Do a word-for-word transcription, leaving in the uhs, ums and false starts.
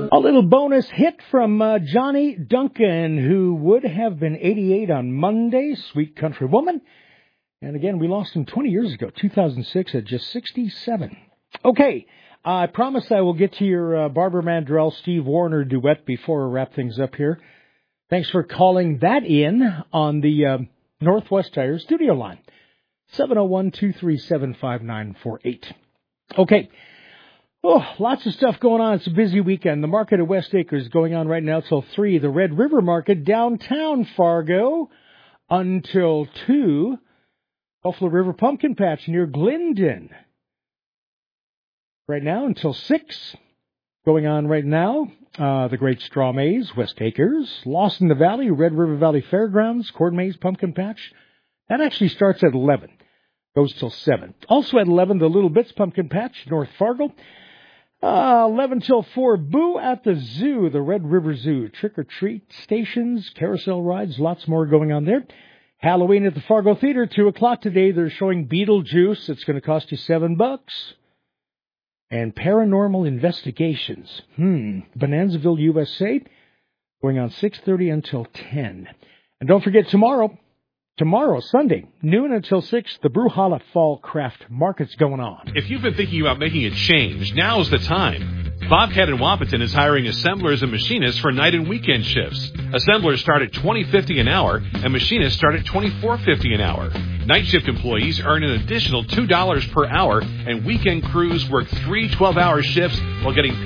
A little bonus hit from uh, Johnny Duncan, who would have been eighty-eight on Monday, Sweet Country Woman. And again, we lost him twenty years ago, two thousand six, at just sixty-seven. Okay, I promise I will get to your uh, Barbara Mandrell, Steve Wariner duet before I wrap things up here. Thanks for calling that in on the uh, Northwest Tire studio line, seven oh one, two three seven, five nine four eight. Okay. Oh, lots of stuff going on. It's a busy weekend. The market at West Acres is going on right now till three. The Red River Market downtown Fargo until two. Buffalo River Pumpkin Patch near Glendon right now until six. Going on right now, uh, the Great Straw Maze, West Acres. Lost in the Valley, Red River Valley Fairgrounds, Corn Maze Pumpkin Patch. That actually starts at eleven. Goes till seven. Also at eleven, the Little Bits Pumpkin Patch, North Fargo. Uh, eleven till four, Boo at the Zoo, the Red River Zoo. Trick-or-treat stations, carousel rides, lots more going on there. Halloween at the Fargo Theater, two o'clock today. They're showing Beetlejuice. It's going to cost you seven bucks. And Paranormal Investigations. Hmm. Bonanzaville, U S A, going on six thirty until ten. And don't forget tomorrow, Tomorrow, Sunday, noon until six, the Bruhala Fall Craft Market's going on. If you've been thinking about making a change, now's the time. Bobcat in Wapaton is hiring assemblers and machinists for night and weekend shifts. Assemblers start at twenty dollars and fifty cents an hour, and machinists start at twenty-four dollars and fifty cents an hour. Night shift employees earn an additional two dollars per hour, and weekend crews work three twelve-hour shifts while getting